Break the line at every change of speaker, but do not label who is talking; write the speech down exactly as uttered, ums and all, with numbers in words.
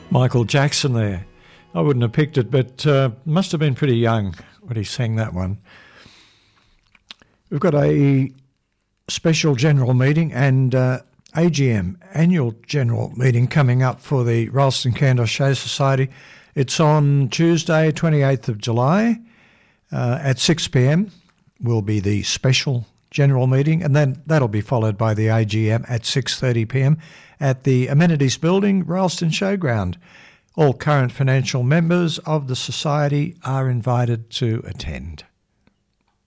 Michael Jackson there. I wouldn't have picked it, but uh, must have been pretty young when he sang that one. We've got a special general meeting and uh, A G M, annual general meeting, coming up for the Ralston Kandos Show Society. It's on Tuesday, twenty-eighth of July uh, at six p m will be the special general meeting, and then that'll be followed by the A G M at six thirty p m at the Amenities Building, Ralston Showground. All current financial members of the Society are invited to attend.